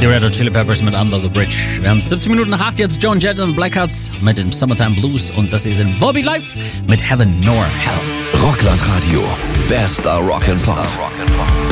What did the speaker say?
Die Red Hot Chili Peppers mit Under the Bridge. Wir haben 17 Minuten nach 8, jetzt Joan Jett und Blackhearts mit dem Summertime Blues und das hier sind Volbeat Live mit Heaven Nor Hell. Rockland Radio, bester Rock'n'Pop.